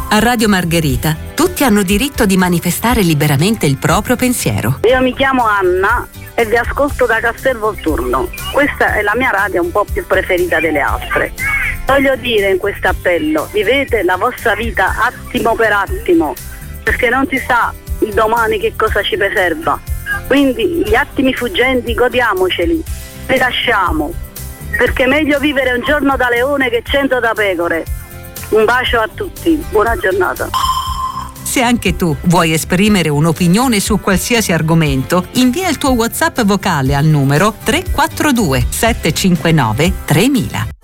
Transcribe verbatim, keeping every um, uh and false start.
A Radio Margherita tutti hanno diritto di manifestare liberamente il proprio pensiero. Io mi chiamo Anna e vi ascolto da Castel Volturno. Questa è la mia radio un po' più preferita delle altre. Voglio dire in questo appello, vivete la vostra vita attimo per attimo, perché non si sa il domani che cosa ci preserva. Quindi gli attimi fuggenti godiamoceli, li lasciamo, perché è meglio vivere un giorno da leone che cento da pecore. Un bacio a tutti, buona giornata. Se anche tu vuoi esprimere un'opinione su qualsiasi argomento, invia il tuo WhatsApp vocale al numero tre quattro due sette cinque nove tremila.